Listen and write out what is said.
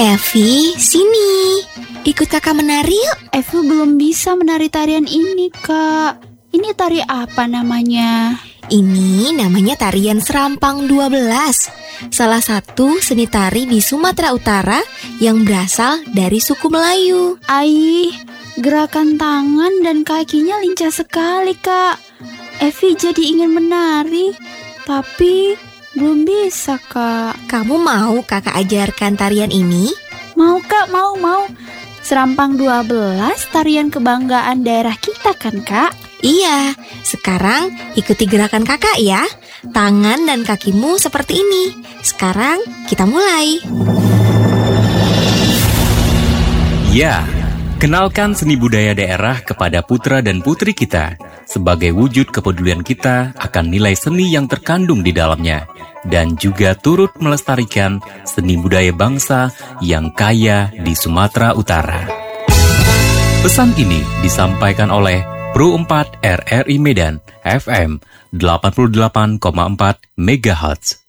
Evi, sini. Ikut kakak menari yuk. Evi belum bisa menari tarian ini, Kak. Ini tari apa namanya? Ini namanya tarian Serampang 12. Salah satu seni tari di Sumatera Utara yang berasal dari suku Melayu. Aih, gerakan tangan dan kakinya lincah sekali, Kak. Evi jadi ingin menari, tapi belum bisa, Kak. Kamu mau kakak ajarkan tarian ini? Mau, Kak, mau. Serampang 12 tarian kebanggaan daerah kita kan, Kak? Iya, sekarang ikuti gerakan kakak ya. Tangan dan kakimu seperti ini. Sekarang kita mulai. Ya, kenalkan seni budaya daerah kepada putra dan putri kita sebagai wujud kepedulian kita akan nilai seni yang terkandung di dalamnya dan juga turut melestarikan seni budaya bangsa yang kaya di Sumatera Utara. Pesan ini disampaikan oleh Pro 4 RRI Medan FM 88,4 MHz.